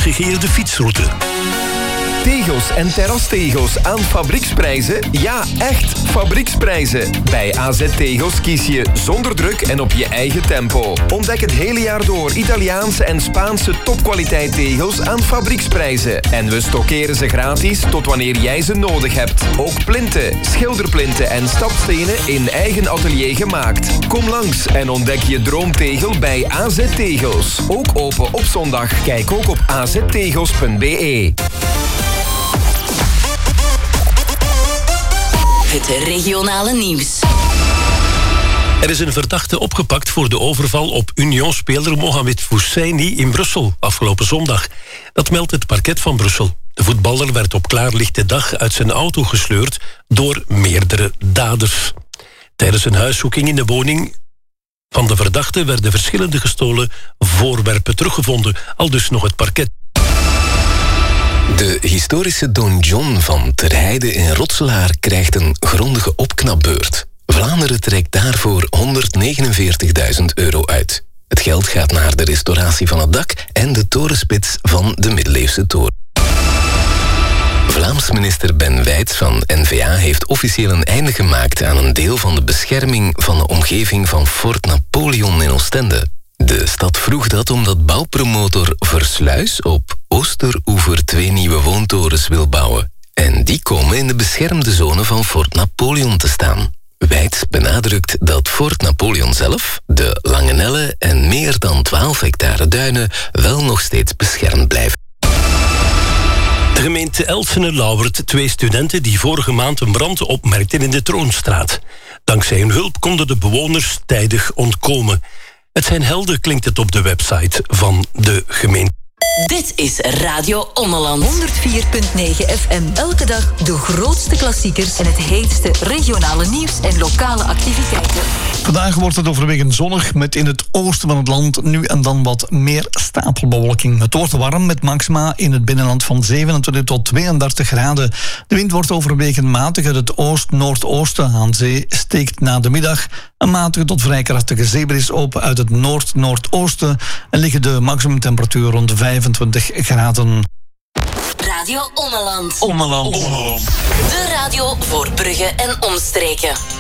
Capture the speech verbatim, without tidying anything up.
geïntegreerde fietsroute. Tegels en terrastegels aan fabrieksprijzen? Ja, echt fabrieksprijzen. Bij A Z Tegels kies je zonder druk en op je eigen tempo. Ontdek het hele jaar door Italiaanse en Spaanse topkwaliteit tegels aan fabrieksprijzen. En we stockeren ze gratis tot wanneer jij ze nodig hebt. Ook plinten, schilderplinten en stapstenen in eigen atelier gemaakt. Kom langs en ontdek je droomtegel bij A Z Tegels. Ook open op zondag. Kijk ook op a z tegels punt b e. Het regionale nieuws. Er is een verdachte opgepakt voor de overval op Union-speler Mohamed Fousseini in Brussel afgelopen zondag. Dat meldt het parket van Brussel. De voetballer werd op klaarlichte dag uit zijn auto gesleurd door meerdere daders. Tijdens een huiszoeking in de woning van de verdachte werden verschillende gestolen voorwerpen teruggevonden, aldus nog het parket. De historische Don John van Terheide in Rotselaar krijgt een grondige opknapbeurt. Vlaanderen trekt daarvoor honderdnegenenveertigduizend euro uit. Het geld gaat naar de restauratie van het dak en de torenspits van de middeleeuwse toren. Vlaams minister Ben Wijts van N V A heeft officieel een einde gemaakt aan een deel van de bescherming van de omgeving van Fort Napoleon in Oostende. De stad vroeg dat omdat bouwpromotor Versluis op Oosteroever twee nieuwe woontorens wil bouwen. En die komen in de beschermde zone van Fort Napoleon te staan. Wijts benadrukt dat Fort Napoleon zelf, de Langenelle en meer dan twaalf hectare duinen wel nog steeds beschermd blijven. De gemeente Elsene lauwert twee studenten die vorige maand een brand opmerkten in de Troonstraat. Dankzij hun hulp konden de bewoners tijdig ontkomen. Het zijn helden, klinkt het op de website van de gemeente. Dit is Radio Ommeland. honderdvier komma negen F M. Elke dag de grootste klassiekers en het heetste regionale nieuws en lokale activiteiten. Vandaag wordt het overwegend zonnig met in het oosten van het land nu en dan wat meer stapelbewolking. Het wordt warm met maxima in het binnenland van zevenentwintig tot tweeëndertig graden. De wind wordt overwegend matig uit het oost-noordoosten. Aan zee steekt na de middag een matige tot vrij krachtige zeebries op uit het noord-noordoosten en liggen de maximumtemperatuur rond de vijfentwintig graden. Radio Ommeland. Ommeland. De radio voor Brugge en omstreken.